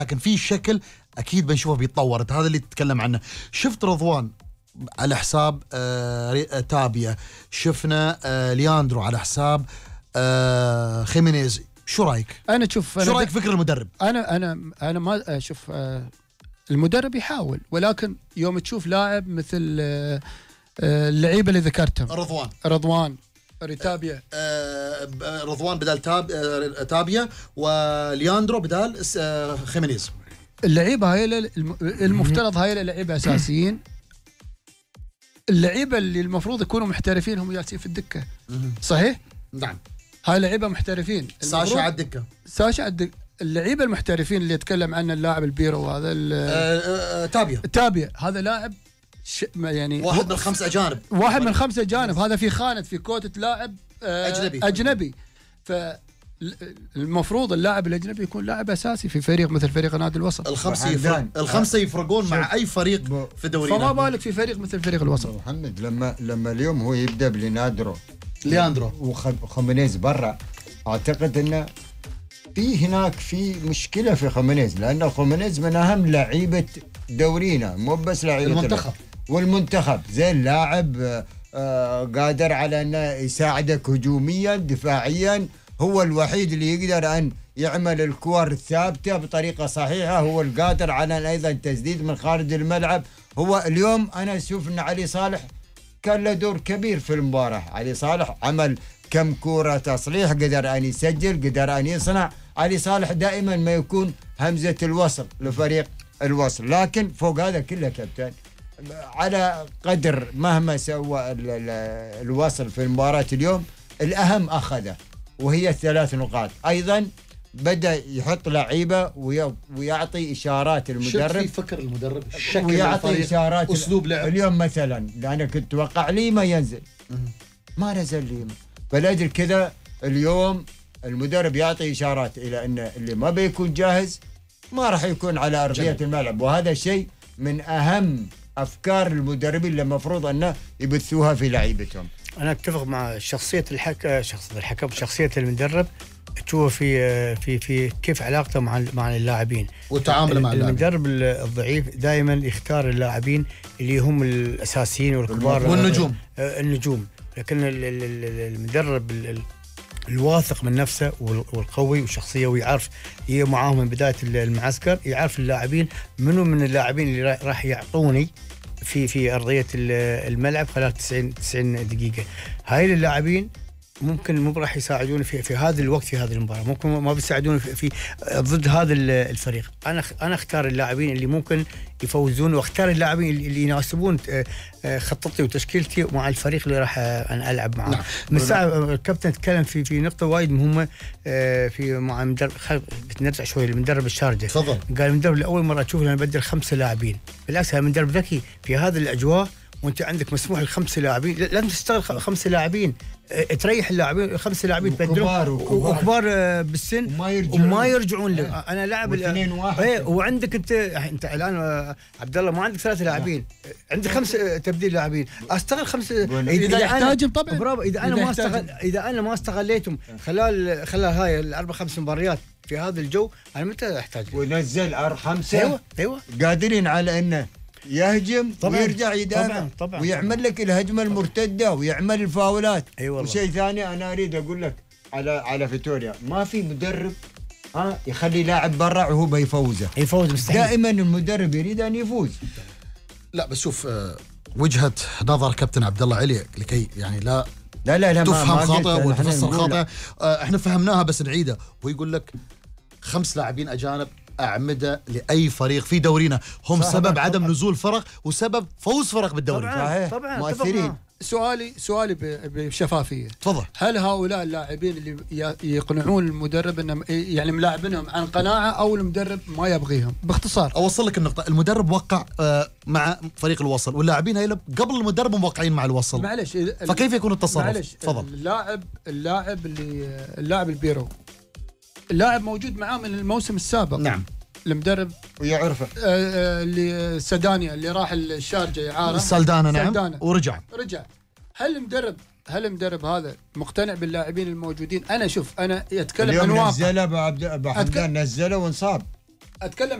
لكن في شكل اكيد بنشوفه بيتطور. هذا اللي تتكلم عنه. شفت رضوان على حساب تابيا، شفنا لياندرو على حساب خيمينيز، شو رايك؟ انا شوف، شو رايك فكر المدرب؟ انا ما اشوف المدرب يحاول، ولكن يوم تشوف لاعب مثل اللعيبه اللي ذكرتهم، رضوان ريتابيا، رضوان بدال تابيا، ولياندرو بدال خيمينيز، اللعيبه هاي المفترض هاي لعيبه اساسيين، اللعيبه اللي المفروض يكونوا محترفين هم جالسين في الدكه. صحيح؟ نعم، هاي لعيبه محترفين. ساشا على الدكه، اللعيبه المحترفين اللي يتكلم عنه اللاعب البيرو هذا تابيا هذا لاعب يعني واحد من 5 أجانب، واحد من 5 أجانب، هذا في خانة في كوتة لاعب أجنبي. فالمفروض اللاعب الأجنبي يكون لاعب أساسي في فريق مثل فريق نادي الوسط. الخمسة يفرقون مع أي فريق في دورينا، فما بالك في فريق مثل فريق الوسط. محمد لما اليوم هو يبدأ لياندرو وخيمينيز برا، أعتقد أنه في مشكلة في خيمينيز، لأن خيمينيز من أهم لعيبة دورينا، مو بس لعيبة والمنتخب. زين لاعب قادر على أنه يساعدك هجوميا دفاعيا، هو الوحيد اللي يقدر أن يعمل الكور الثابتة بطريقة صحيحة، هو القادر على أيضا تسديد من خارج الملعب. هو اليوم أنا أشوف أن علي صالح كان له دور كبير في المباراة. علي صالح عمل كم كورة تصليح، قدر أن يسجل، قدر أن يصنع. علي صالح دائما ما يكون همزة الوصل لفريق الوصل، لكن فوق هذا كله كابتن، على قدر مهما سوى الوصل في المباراة اليوم، الأهم أخذه وهي 3 نقاط. أيضا بدأ يحط لعيبة ويعطي إشارات المدرب، فكر المدرب، الشكل، ويعطي إشارات أسلوب لعب. اليوم مثلا أنا كنت أتوقع ليما ينزل، ما نزل ليما، فلأجل كذا اليوم المدرب يعطي إشارات إلى أن اللي ما بيكون جاهز ما راح يكون على أرضية الملعب. وهذا شيء من أهم أفكار المدربين اللي المفروض أنه يبثوها في لعيبتهم. أنا أتفق مع شخصية الحكم، شخصية المدرب، تشوف في كيف علاقته مع اللاعبين والتعامل مع اللاعبين. المدرب الضعيف دائما يختار اللاعبين اللي هم الأساسيين والكبار والنجوم. لكن المدرب الواثق من نفسه والقوي والشخصيه، ويعرف هي معاهم من بدايه المعسكر، يعرف اللاعبين منو من اللاعبين اللي راح يعطوني في ارضيه الملعب خلال 90 دقيقه. هاي اللاعبين ممكن مو راح يساعدوني في هذا الوقت، في هذه المباراه ممكن ما بيساعدوني في ضد هذا الفريق. انا اختار اللاعبين اللي ممكن يفوزون، واختار اللاعبين اللي يناسبون خطتي وتشكيلتي مع الفريق اللي راح انا العب معه. نعم. من ساعه الكابتن تكلم في نقطه وايد مهمه في مع المدرب، نرجع شوي للمدرب الشارجه. تفضل. قال المدرب لاول مره اشوف انا بدل 5 لاعبين، بالعكس هذا مدرب ذكي في هذه الاجواء، وانت عندك مسموح ل5 لاعبين، لازم تشتغل 5 لاعبين، تريح اللاعبين 5 لاعبين تبدلهم وكبار بالسن وما يرجعون لك. انا لاعب وعندك انت الان عبد الله ما عندك 3 لاعبين، عندك 5 تبديل لاعبين، اشتغل 5 اذا يحتاجهم طبعا. برافو. اذا انا ما استغليتهم خلال هاي ال4-5 مباريات في هذا الجو، انا متى احتاج ونزل 5 ايوه قادرين على انه يهجم ويرجع يدافع ويعمل لك الهجمه المرتده ويعمل الفاولات. وشيء ثاني انا اريد اقول لك على فيتوريا، ما في مدرب يخلي لاعب برا وهو بيفوز مستحيل. دائما المدرب يريد ان يفوز. لا بس شوف وجهه نظر كابتن عبد الله علي لكي يعني لا تفهم خاطئ وتفسر خاطئ. احنا فهمناها بس نعيدها. ويقول لك 5 لاعبين اجانب أعمدة لأي فريق في دورينا، هم سبب عدم نزول فرق وسبب فوز فرق بالدوري. طبعا مؤثرين. سؤالي بشفافية، تفضل. هل هؤلاء اللاعبين اللي يقنعون المدرب انهم يعني ملاعبينهم عن قناعة، او المدرب ما يبغيهم؟ باختصار اوصل لك النقطة. المدرب وقع مع فريق الوصل، واللاعبين هاي قبل المدرب موقعين مع الوصل. معلش، فكيف يكون التصرف؟ معلش، تفضل. اللاعب البيرو، اللاعب موجود معاه من الموسم السابق. نعم. المدرب ويعرفه اللي سدانيا اللي راح الشارجة إعارة، سلدانة. نعم. ورجع. هل المدرب هذا مقتنع باللاعبين الموجودين؟ انا شوف، انا يتكلم عن واقع. نزله ابو حمدان، نزله وانصاب. اتكلم